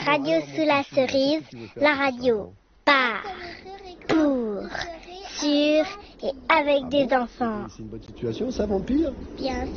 Radio sous la cerise, la radio par, pour, sur et avec des enfants. C'est une bonne situation, ça, Vampire ? Bien